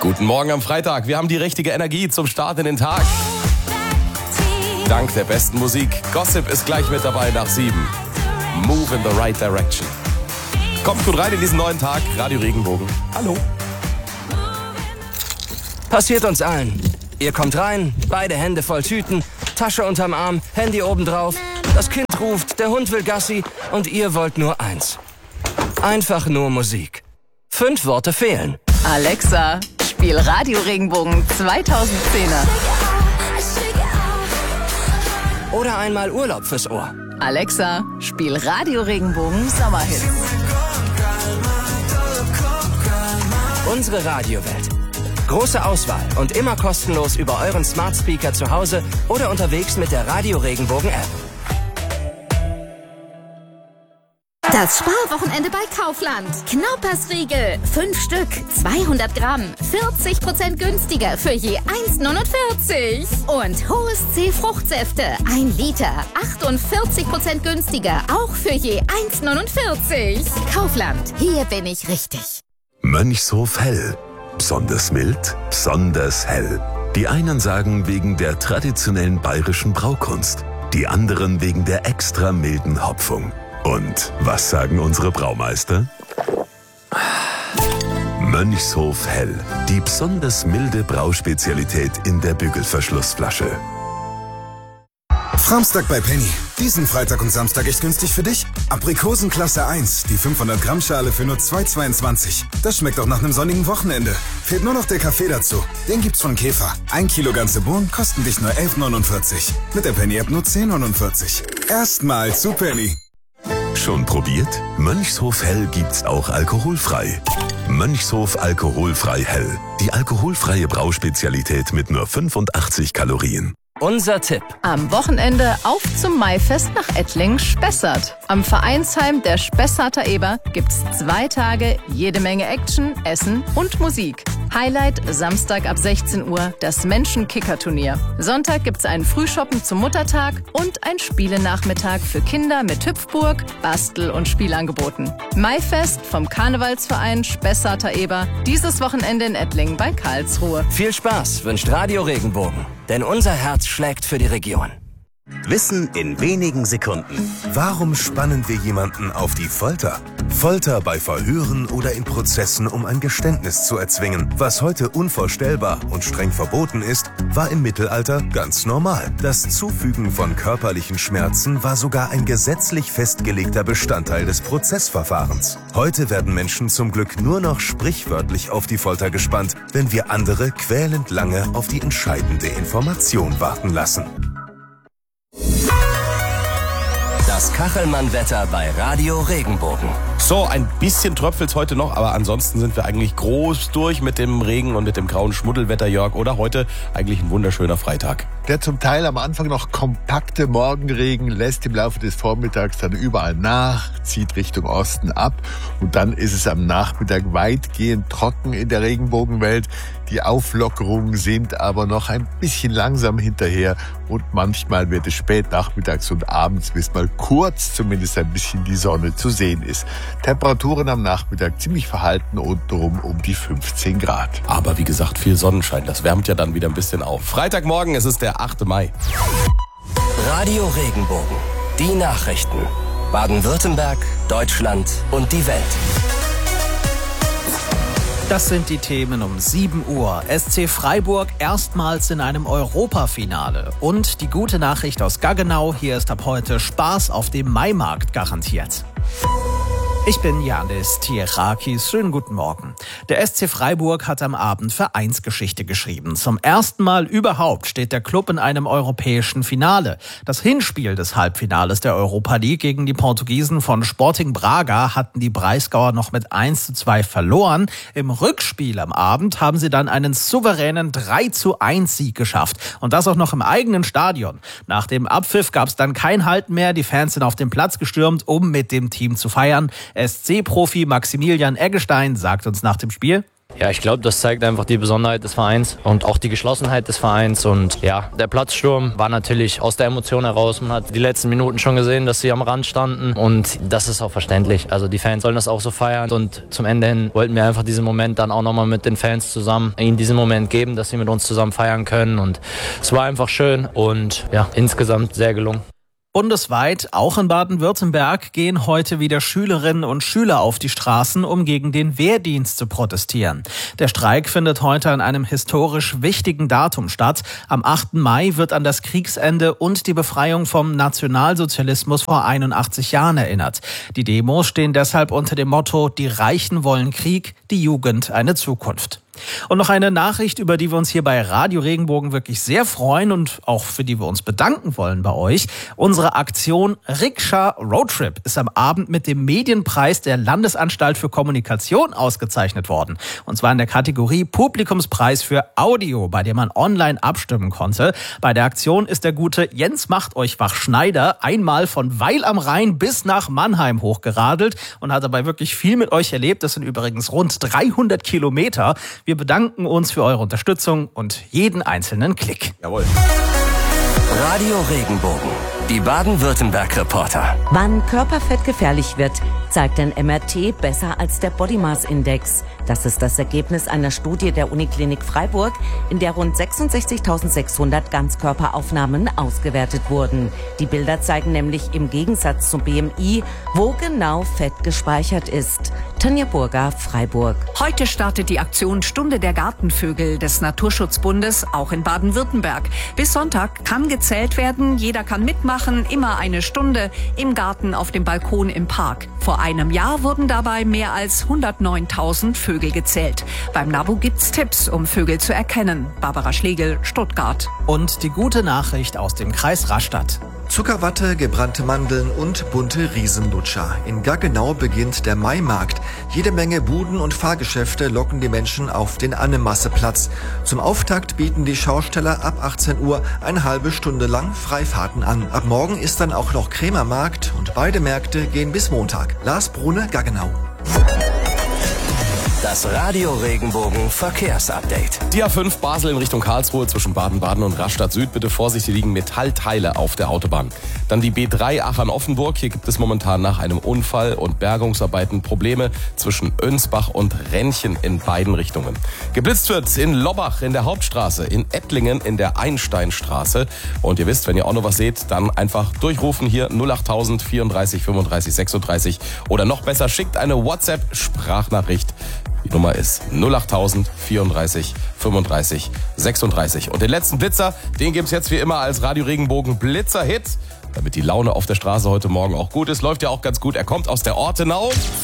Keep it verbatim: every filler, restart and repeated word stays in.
Guten Morgen am Freitag. Wir haben die richtige Energie zum Start in den Tag. Dank der besten Musik. Gossip ist gleich mit dabei nach sieben. Move in the right direction. Kommt gut rein in diesen neuen Tag. Radio Regenbogen. Hallo. Passiert uns allen. Ihr kommt rein, beide Hände voll Tüten, Tasche unterm Arm, Handy obendrauf. Das Kind ruft, der Hund will Gassi und ihr wollt nur eins. Einfach nur Musik. Fünf Worte fehlen. Alexa, spiel Radio Regenbogen zweitausendzehner. Oder einmal Urlaub fürs Ohr. Alexa, spiel Radio Regenbogen Sommerhits. Unsere Radiowelt. Große Auswahl und immer kostenlos über euren Smart Speaker zu Hause oder unterwegs mit der Radio Regenbogen App. Das Sparwochenende bei Kaufland. Knaupersriegel, fünf Stück, zweihundert Gramm, vierzig Prozent günstiger für je eins neunundvierzig. Und Hohes C Fruchtsäfte, ein Liter, achtundvierzig Prozent günstiger, auch für je eins neunundvierzig. Kaufland, hier bin ich richtig. Mönchshof Hell. Besonders mild, besonders hell. Die einen sagen wegen der traditionellen bayerischen Braukunst, die anderen wegen der extra milden Hopfung. Und was sagen unsere Braumeister? Mönchshof Hell, die besonders milde Brauspezialität in der Bügelverschlussflasche. Framstag bei Penny. Diesen Freitag und Samstag echt günstig für dich. Aprikosen Klasse eins, die fünfhundert Gramm Schale für nur zwei Euro zweiundzwanzig. Das schmeckt auch nach einem sonnigen Wochenende. Fehlt nur noch der Kaffee dazu. Den gibt's von Käfer. Ein Kilo ganze Bohnen kosten dich nur elf neunundvierzig. Mit der Penny-App nur zehn neunundvierzig. Erstmal zu Penny. Schon probiert? Mönchshof Hell gibt's auch alkoholfrei. Mönchshof Alkoholfrei Hell. Die alkoholfreie Brauspezialität mit nur fünfundachtzig Kalorien. Unser Tipp. Am Wochenende auf zum Maifest nach Ettlingen-Spessart. Am Vereinsheim der Spessarter Eber gibt's zwei Tage jede Menge Action, Essen und Musik. Highlight Samstag ab sechzehn Uhr das Menschen-Kicker-Turnier. Sonntag gibt's einen Frühshoppen zum Muttertag und ein Spielenachmittag für Kinder mit Hüpfburg, Bastel- und Spielangeboten. Maifest vom Karnevalsverein Spessarter Eber. Dieses Wochenende in Ettlingen bei Karlsruhe. Viel Spaß wünscht Radio Regenbogen. Denn unser Herz schlägt für die Region. Wissen in wenigen Sekunden. Warum spannen wir jemanden auf die Folter? Folter bei Verhören oder in Prozessen, um ein Geständnis zu erzwingen. Was heute unvorstellbar und streng verboten ist, war im Mittelalter ganz normal. Das Zufügen von körperlichen Schmerzen war sogar ein gesetzlich festgelegter Bestandteil des Prozessverfahrens. Heute werden Menschen zum Glück nur noch sprichwörtlich auf die Folter gespannt, wenn wir andere quälend lange auf die entscheidende Information warten lassen. Das Kachelmann-Wetter bei Radio Regenbogen. So, ein bisschen tröpfelt's heute noch, aber ansonsten sind wir eigentlich groß durch mit dem Regen und mit dem grauen Schmuddelwetter, Jörg. Oder heute eigentlich ein wunderschöner Freitag. Der zum Teil am Anfang noch kompakte Morgenregen lässt im Laufe des Vormittags dann überall nach, zieht Richtung Osten ab und dann ist es am Nachmittag weitgehend trocken in der Regenbogenwelt. Die Auflockerungen sind aber noch ein bisschen langsam hinterher und manchmal wird es spät nachmittags und abends, bis mal kurz zumindest ein bisschen die Sonne zu sehen ist. Temperaturen am Nachmittag ziemlich verhalten und drum um die fünfzehn Grad. Aber wie gesagt, viel Sonnenschein, das wärmt ja dann wieder ein bisschen auf. Freitagmorgen, es ist der achte Mai. Radio Regenbogen. Die Nachrichten. Baden-Württemberg, Deutschland und die Welt. Das sind die Themen um sieben Uhr. S C Freiburg erstmals in einem Europafinale. Und die gute Nachricht aus Gaggenau, hier ist ab heute Spaß auf dem Maimarkt garantiert. Ich bin Janis Tierakis. Schönen guten Morgen. Der S C Freiburg hat am Abend Vereinsgeschichte geschrieben. Zum ersten Mal überhaupt steht der Club in einem europäischen Finale. Das Hinspiel des Halbfinales der Europa League gegen die Portugiesen von Sporting Braga hatten die Breisgauer noch mit eins zu zwei verloren. Im Rückspiel am Abend haben sie dann einen souveränen drei zu eins Sieg geschafft. Und das auch noch im eigenen Stadion. Nach dem Abpfiff gab es dann kein Halten mehr. Die Fans sind auf den Platz gestürmt, um mit dem Team zu feiern. S C-Profi Maximilian Eggestein sagt uns nach dem Spiel: Ja, ich glaube, das zeigt einfach die Besonderheit des Vereins und auch die Geschlossenheit des Vereins. Und ja, der Platzsturm war natürlich aus der Emotion heraus. Man hat die letzten Minuten schon gesehen, dass sie am Rand standen und das ist auch verständlich. Also die Fans sollen das auch so feiern und zum Ende hin wollten wir einfach diesen Moment dann auch nochmal mit den Fans zusammen ihnen diesen Moment geben, dass sie mit uns zusammen feiern können und es war einfach schön und ja, insgesamt sehr gelungen. Bundesweit, auch in Baden-Württemberg, gehen heute wieder Schülerinnen und Schüler auf die Straßen, um gegen den Wehrdienst zu protestieren. Der Streik findet heute an einem historisch wichtigen Datum statt. Am achten Mai wird an das Kriegsende und die Befreiung vom Nationalsozialismus vor einundachtzig Jahren erinnert. Die Demos stehen deshalb unter dem Motto: Die Reichen wollen Krieg, die Jugend eine Zukunft. Und noch eine Nachricht, über die wir uns hier bei Radio Regenbogen wirklich sehr freuen und auch für die wir uns bedanken wollen bei euch. Unsere Aktion Rikscha Roadtrip ist am Abend mit dem Medienpreis der Landesanstalt für Kommunikation ausgezeichnet worden. Und zwar in der Kategorie Publikumspreis für Audio, bei dem man online abstimmen konnte. Bei der Aktion ist der gute Jens Macht euch wach Schneider einmal von Weil am Rhein bis nach Mannheim hochgeradelt und hat dabei wirklich viel mit euch erlebt. Das sind übrigens rund dreihundert Kilometer. Wir bedanken uns für eure Unterstützung und jeden einzelnen Klick. Jawohl. Radio Regenbogen, die Baden-Württemberg-Reporter. Wann Körperfett gefährlich wird, zeigt ein M R T besser als der Body Mass Index. Das ist das Ergebnis einer Studie der Uniklinik Freiburg, in der rund sechsundsechzigtausendsechshundert Ganzkörperaufnahmen ausgewertet wurden. Die Bilder zeigen nämlich im Gegensatz zum B M I, wo genau Fett gespeichert ist. Tanja Burger, Freiburg. Heute startet die Aktion Stunde der Gartenvögel des Naturschutzbundes, auch in Baden-Württemberg. Bis Sonntag kann gezählt werden, jeder kann mitmachen, immer eine Stunde, im Garten, auf dem Balkon, im Park. Vor einem Jahr wurden dabei mehr als hundertneuntausend Vögel gezählt. Beim NABU gibt's Tipps, um Vögel zu erkennen. Barbara Schlegel, Stuttgart. Und die gute Nachricht aus dem Kreis Rastatt. Zuckerwatte, gebrannte Mandeln und bunte Riesenlutscher. In Gaggenau beginnt der Maimarkt. Jede Menge Buden und Fahrgeschäfte locken die Menschen auf den Annemasseplatz. Zum Auftakt bieten die Schausteller ab achtzehn Uhr eine halbe Stunde lang Freifahrten an. Ab morgen ist dann auch noch Krämermarkt und beide Märkte gehen bis Montag. Lars Brune, Gaggenau. Das Radio Regenbogen Verkehrsupdate. Die A fünf Basel in Richtung Karlsruhe zwischen Baden-Baden und Rastatt Süd. Bitte Vorsicht, hier liegen Metallteile auf der Autobahn. Dann die B drei Aachen-Offenburg. Hier gibt es momentan nach einem Unfall und Bergungsarbeiten Probleme zwischen Önsbach und Rennchen in beiden Richtungen. Geblitzt wird in Lobbach in der Hauptstraße, in Ettlingen in der Einsteinstraße. Und ihr wisst, wenn ihr auch noch was seht, dann einfach durchrufen hier null achttausend vierunddreißig fünfunddreißig sechsunddreißig oder noch besser, schickt eine WhatsApp-Sprachnachricht. Die Nummer ist null achttausend vierunddreißig fünfunddreißig sechsunddreißig. Und den letzten Blitzer, den gibt's jetzt wie immer als Radio Regenbogen Blitzer-Hit. Damit die Laune auf der Straße heute Morgen auch gut ist, läuft ja auch ganz gut. Er kommt aus der Ortenau.